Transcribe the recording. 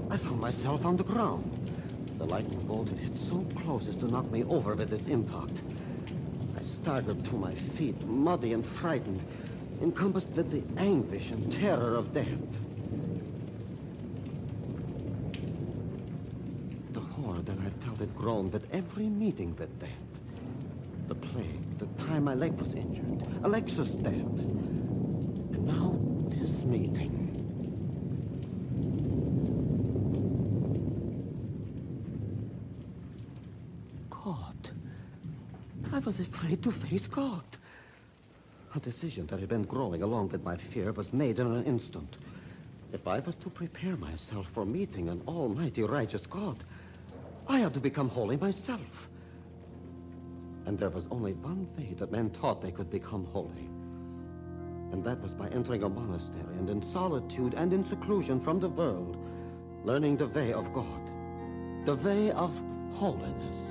I found myself on the ground. The lightning bolted it so close as to knock me over with its impact. I staggered to my feet, muddy and frightened, encompassed with the anguish and terror of death. The horror that I felt had grown with every meeting with death. The plague, the time my leg was injured, Alexa's death, and now this meeting. God. I was afraid to face God. A decision that had been growing along with my fear was made in an instant. If I was to prepare myself for meeting an almighty righteous God, I had to become holy myself. And there was only one way that men thought they could become holy. And that was by entering a monastery and in solitude and in seclusion from the world, learning the way of God, the way of holiness.